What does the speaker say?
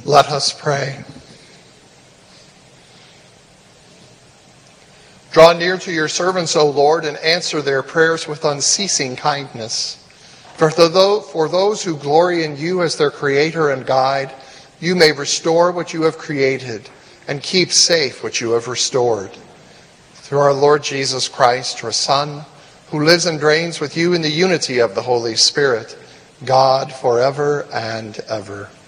Let us pray. Draw near to your servants, O Lord, and answer their prayers with unceasing kindness. For those who glory in you as their creator and guide, you may restore what you have created and keep safe what you have restored. Through our Lord Jesus Christ, your Son, who lives and reigns with you in the unity of the Holy Spirit, God forever and ever.